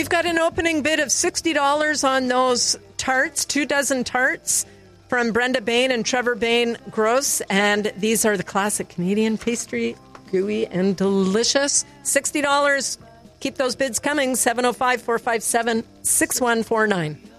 We've got an opening bid of $60 on those tarts, 2 dozen tarts from Brenda Bain and Trevor Bain Gross. And these are the classic Canadian pastry, gooey and delicious. $60. Keep those bids coming, 705-457-6149.